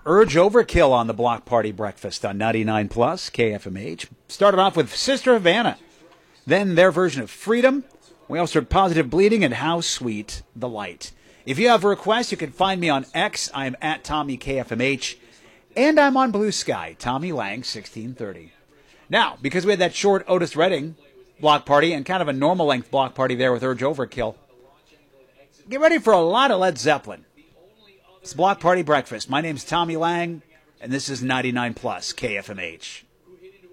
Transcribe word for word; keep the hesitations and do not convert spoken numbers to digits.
Urge Overkill on the Block Party Breakfast on ninety-nine plus K F M H. Started off with Sister Havana, then their version of Freedom. We also heard Positive Bleeding and How Sweet the Light. If you have a request, you can find me on X. I'm at Tommy K F M H, and I'm on Blue Sky, Tommy Lang, sixteen thirty. Now, because we had that short Otis Redding block party and kind of a normal length block party there with Urge Overkill, get ready for a lot of Led Zeppelin. It's Block Party Breakfast. My name's Tommy Lang, and this is ninety-nine plus K F M H.